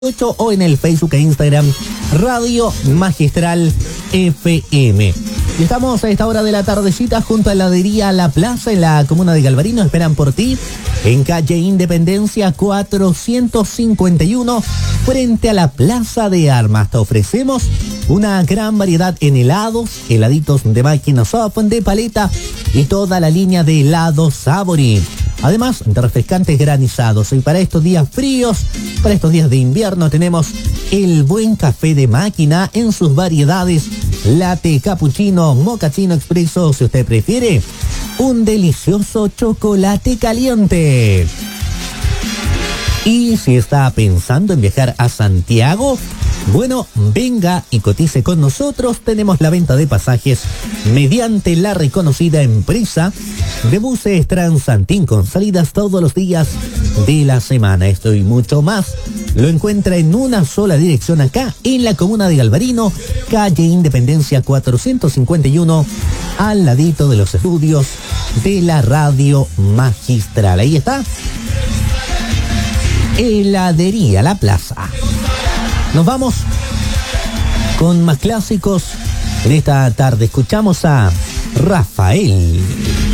o en el Facebook e Instagram Radio Magistral FM. Y estamos a esta hora de la tardecita junto a la heladería La Plaza en la comuna de Galvarino. Esperan por ti en calle Independencia 451 frente a la Plaza de Armas. Te ofrecemos una gran variedad en helados, heladitos de máquina soft, de paleta y toda la línea de helados Sabori. Además de refrescantes granizados. Y para estos días fríos, para estos días de invierno, tenemos el buen café de máquina en sus variedades. Latte, cappuccino, mochaccino expreso, si usted prefiere. Un delicioso chocolate caliente. Y si está pensando en viajar a Santiago, bueno, venga y cotice con nosotros. Tenemos la venta de pasajes mediante la reconocida empresa de buses Transantín con salidas todos los días de la semana. Esto y mucho más lo encuentra en una sola dirección acá en la comuna de Galvarino, calle Independencia 451, al ladito de los estudios de la Radio Magistral. Ahí está, heladería La Plaza. Nos vamos con más clásicos en esta tarde. Escuchamos a Rafael.